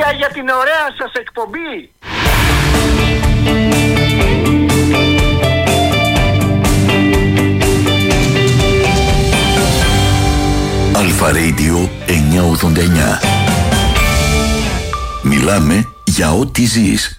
Συγχαρητήρια για την ωραία σας εκπομπή. Αλφα Radio 989. Μιλάμε για ό,τι ζεις.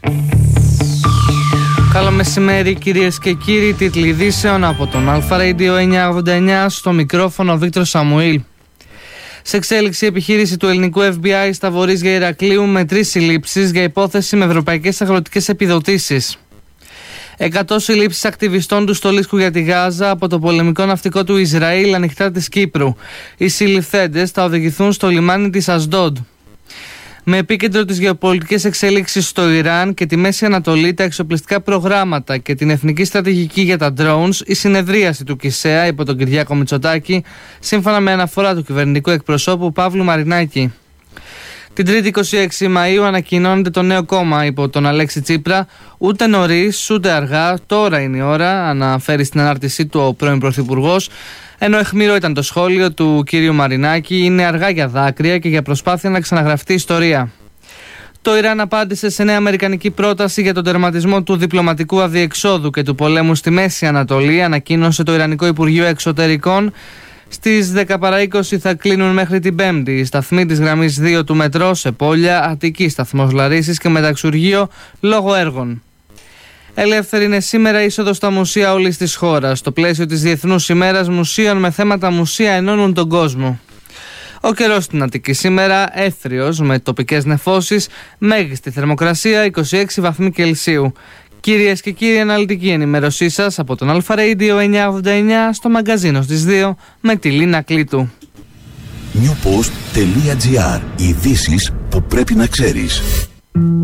Καλό μεσημέρι κυρίες και κύριοι, τίτλοι ειδήσεων από τον Αλφα Radio 989, στο μικρόφωνο ο Βίκτορ Σαμουήλ. Σε εξέλιξη επιχείρηση του ελληνικού FBI στα βορείζια Ηρακλείου με 3 συλλήψεις για υπόθεση με ευρωπαϊκές αγροτικές επιδοτήσεις. 100 συλλήψεις ακτιβιστών του στολίσκου για τη Γάζα από το πολεμικό ναυτικό του Ισραήλ ανοιχτά της Κύπρου. Οι συλληφθέντες θα οδηγηθούν στο λιμάνι της Ασντόντ. Με επίκεντρο τις γεωπολιτικές εξέλιξεις στο Ιράν και τη Μέση Ανατολή, τα εξοπλιστικά προγράμματα και την εθνική στρατηγική για τα drones, η συνεδρίαση του ΚΙΣΕΑ υπό τον Κυριάκο Μητσοτάκη, σύμφωνα με αναφορά του κυβερνητικού εκπροσώπου Παύλου Μαρινάκη. Την Τρίτη 26 Μαΐου ανακοινώνεται το νέο κόμμα υπό τον Αλέξη Τσίπρα. Ούτε νωρίς ούτε αργά, τώρα είναι η ώρα, αναφέρει στην ανάρτησή του ο πρώην Πρωθυπουργός. Ενώ αιχμηρό ήταν το σχόλιο του κύριου Μαρινάκη, είναι αργά για δάκρυα και για προσπάθεια να ξαναγραφτεί η ιστορία. Το Ιράν απάντησε σε νέα αμερικανική πρόταση για τον τερματισμό του διπλωματικού αδιεξόδου και του πολέμου στη Μέση Ανατολή, ανακοίνωσε το Ιρανικό Υπουργείο Εξωτερικών. Στις 10 παρά 20 θα κλείνουν μέχρι την Πέμπτη οι σταθμοί της γραμμής 2 του μετρό σε Πόλια, Αττική, σταθμός Λαρίσης και Μεταξουργείο λόγω έργων. Ελεύθερη είναι σήμερα η είσοδος στα μουσεία όλης της χώρας. Στο πλαίσιο της Διεθνούς ημέρας μουσείων με θέματα μουσεία ενώνουν τον κόσμο. Ο καιρός στην Αττική σήμερα έθριος με τοπικές νεφώσεις, μέγιστη θερμοκρασία 26 βαθμοί Κελσίου. Κυρίες και κύριοι, αναλυτική ενημέρωσή σας από τον Αλφα Radio 989 στο μαγκαζίνο στις 2 με τη Λίνα Κλήτου. Newpost.gr. Ειδήσεις που πρέπει να ξέρεις.